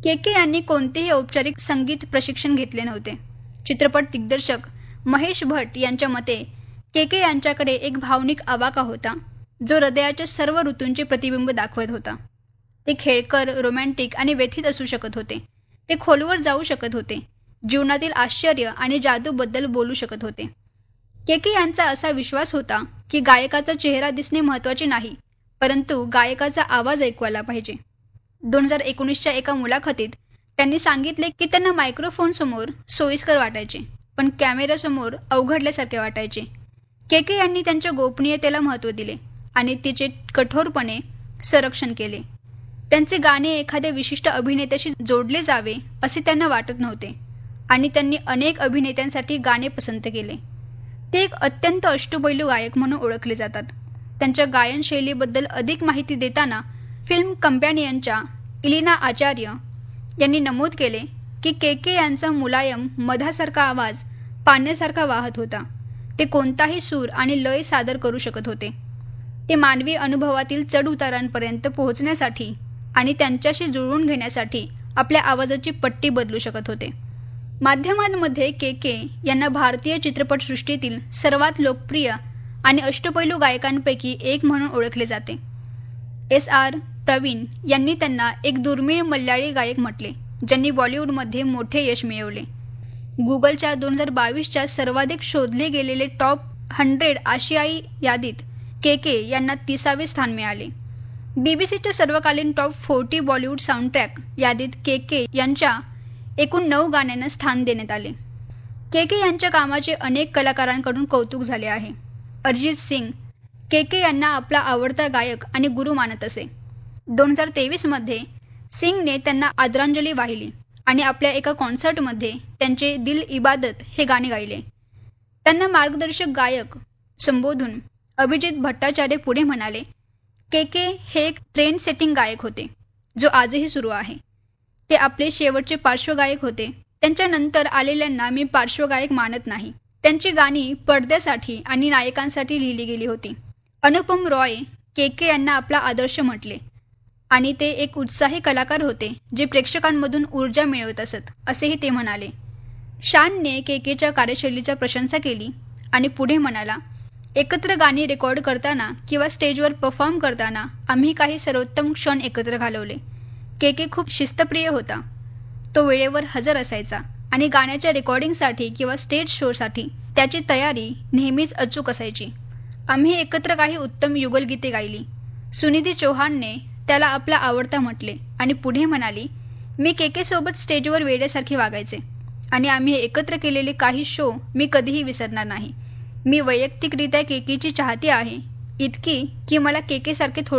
के यांनी कोणतेही औपचारिक संगीत प्रशिक्षण घेतले नव्हते. चित्रपट दिग्दर्शक महेश भट्ट यांच्या मते के यांच्याकडे एक भावनिक आवाका होता, जो हृदयाच्या सर्व ऋतूंचे प्रतिबिंब दाखवत होता. ते खेळकर, रोमॅन्टिक आणि व्यथित असू शकत होते. ते खोलवर जाऊ शकत होते, जीवनातील आश्चर्य आणि जादूबद्दल बोलू शकत होते. के यांचा असा विश्वास होता की गायकाचा चेहरा दिसणे महत्त्वाचे नाही, परंतु गायकाचा आवाज ऐकू आला पाहिजे. 2019च्या एका मुलाखतीत त्यांनी सांगितले की त्यांना मायक्रोफोनसमोर सोयीस्कर वाटायचे, पण कॅमेऱ्यासमोर अवघडल्यासारखे वाटायचे. के यांनी त्यांच्या गोपनीयतेला महत्त्व दिले आणि तिचे कठोरपणे संरक्षण केले. त्यांचे गाणे एखाद्या विशिष्ट अभिनेत्याशी जोडले जावे असे त्यांना वाटत नव्हते आणि त्यांनी अनेक अभिनेत्यांसाठी गाणे पसंत केले. ते एक अत्यंत अष्टपैलू गायक म्हणून ओळखले जातात. त्यांच्या गायन शैलीबद्दल अधिक माहिती देताना फिल्म कंपॅनियनच्या इलिना आचार्य यांनी नमूद केले की के यांचा मुलायम मधासारखा आवाज पाण्यासारखा वाहत होता. ते कोणताही सूर आणि लय सादर करू शकत होते. ते मानवी अनुभवातील चढउतारांपर्यंत पोहोचण्यासाठी आणि त्यांच्याशी जुळवून घेण्यासाठी आपल्या आवाजाची पट्टी बदलू शकत होते. माध्यमांमध्ये के यांना भारतीय चित्रपटसृष्टीतील सर्वात लोकप्रिय आणि अष्टपैलू गायकांपैकी एक म्हणून ओळखले जाते. SR प्रवीण यांनी त्यांना एक दुर्मिळ मल्याळी गायक म्हटले, ज्यांनी बॉलिवूडमध्ये मोठे यश मिळवले. गुगलच्या 2022च्या सर्वाधिक शोधले गेलेले टॉप 100 आशियाई यादीत के यांना 30वे स्थान मिळाले. BBCच्या सर्वकालीन टॉप 40 बॉलिवूड साऊंडट्रॅक यादीत के यांच्या एकूण 9 गाण्यांना स्थान देण्यात आले. के यांच्या कामाचे अनेक कलाकारांकडून कौतुक झाले आहे. अरिजित सिंग के यांना आपला आवडता गायक आणि गुरु मानत असे. 2023मध्ये सिंगने त्यांना आदरांजली वाहिली आणि आपल्या एका कॉन्सर्टमध्ये त्यांचे दिल इबादत हे गाणे गायले. त्यांना मार्गदर्शक गायक संबोधून अभिजित भट्टाचार्य पुढे म्हणाले, के हे एक ट्रेंड सेटिंग गायक होते, जो आजही सुरू आहे. ते आपले शेवटचे पार्श्वगायक होते. त्यांच्यानंतर आलेल्यांना मी पार्श्वगायक मानत नाही. त्यांची गाणी पडद्यासाठी आणि नायकांसाठी लिहिली गेली होती. अनुपम रॉय के यांना आपला आदर्श म्हटले आणि ते एक उत्साही कलाकार होते, जे प्रेक्षकांमधून ऊर्जा मिळवत असत, असेही ते म्हणाले. शानने केच्या कार्यशैलीची प्रशंसा केली आणि पुढे म्हणाला, एकत्र गाणी रेकॉर्ड करताना किंवा स्टेजवर परफॉर्म करताना आम्ही काही सर्वोत्तम क्षण एकत्र घालवले. के खूप शिस्तप्रिय होता. तो वेळेवर हजर असायचा आणि गाण्याच्या रेकॉर्डिंगसाठी किंवा स्टेज शोसाठी त्याची तयारी नेहमीच अचूक असायची. आम्ही एकत्र काही उत्तम युगलगीते गायली. सुनिधी चौहानने त्याला आपला आवडता म्हटले आणि पुढे म्हणाली, मी के सोबत स्टेजवर वेड्यासारखे वागायचे आणि आम्ही एकत्र केलेले काही शो मी कधीही विसरणार नाही. मी वैयक्तिकरित्या केची चाहती आहे, इतकी की मला के सारखे